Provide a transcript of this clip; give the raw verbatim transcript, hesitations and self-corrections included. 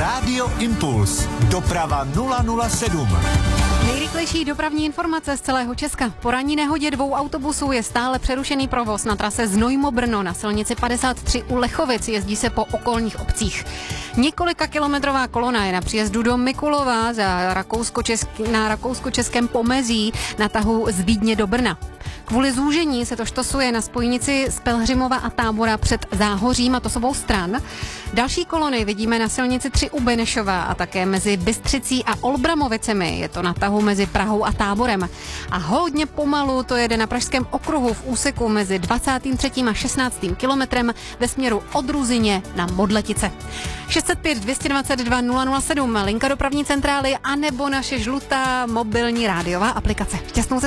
Rádio Impuls. Doprava nula nula sedm. Nejrychlejší dopravní informace z celého Česka. Po ranní nehodě dvou autobusů je stále přerušený provoz na trase Znojmo-Brno na silnici padesát tři u Lechovic. Jezdí se po okolních obcích. Několika kilometrová kolona je na příjezdu do Mikulova za rakousko-český, na rakousko-českém pomezí na tahu z Vídně do Brna. Kvůli zúžení se to štosuje na spojnici z Pelhřimova a Tábora před Záhořím, a to s obou stran. Další kolony vidíme na silnici tři u Benešova a také mezi Bystřicí a Olbramovicemi. Je to na tahu mezi Prahou a Táborem. A hodně pomalu to jede na Pražském okruhu v úseku mezi dvacátým třetím a šestnáctým kilometrem ve směru od Ruzyně na Modletice. šest set pět dvě dvacet dva nula nula sedm, linka dopravní centrály, anebo naše žlutá mobilní rádiová aplikace. Šťastnou